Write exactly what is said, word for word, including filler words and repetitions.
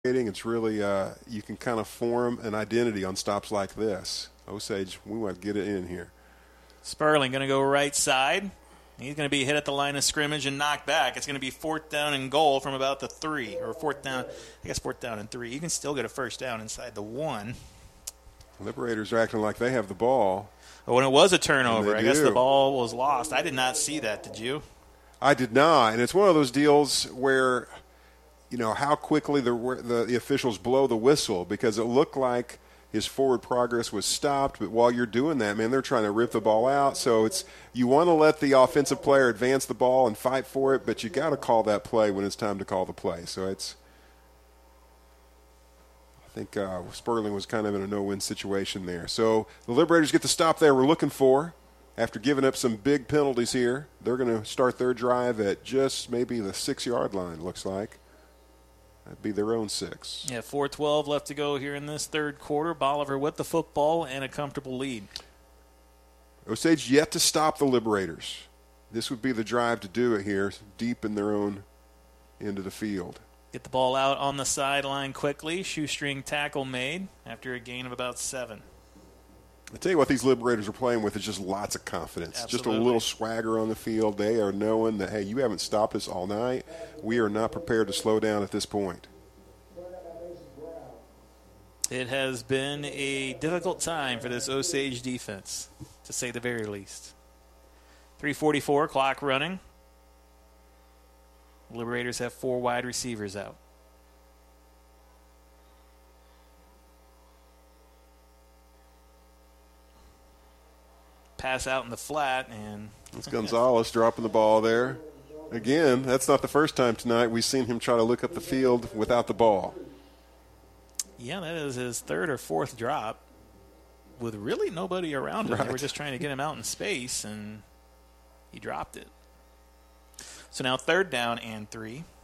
It's really, uh, you can kind of form an identity on stops like this. Osage, we want to get it in here. Sperling going to go right side. He's going to be hit at the line of scrimmage and knocked back. It's going to be fourth down and goal from about the three, or fourth down, I guess fourth down and three. You can still get a first down inside the one. Liberators are acting like they have the ball. Oh, when it was a turnover, I guess do. the ball was lost. I did not see that, did you? I did not, and it's one of those deals where, you know, how quickly the, the the officials blow the whistle, because it looked like his forward progress was stopped. But while you're doing that, man, they're trying to rip the ball out. So it's you want to let the offensive player advance the ball and fight for it, but you got to call that play when it's time to call the play. So it's, I think uh, Sperling was kind of in a no-win situation there. So the Liberators get the stop they were looking for. After giving up some big penalties here, they're going to start their drive at just maybe the six-yard line, looks like. That'd be their own six. Yeah, four twelve left to go here in this third quarter. Bolivar with the football and a comfortable lead. Osage yet to stop the Liberators. This would be the drive to do it here, deep in their own end of the field. Get the ball out on the sideline quickly. Shoestring tackle made after a gain of about seven. I tell you what these Liberators are playing with is just lots of confidence. Absolutely. Just a little swagger on the field. They are knowing that, hey, you haven't stopped us all night. We are not prepared to slow down at this point. It has been a difficult time for this Osage defense, to say the very least. three forty-four, clock running. Liberators have four wide receivers out. Pass out in the flat, and it's Gonzalez dropping the ball there. Again, that's not the first time tonight we've seen him try to look up the field without the ball. Yeah, that is his third or fourth drop with really nobody around him. Right. They were just trying to get him out in space, and he dropped it. So now third down and three.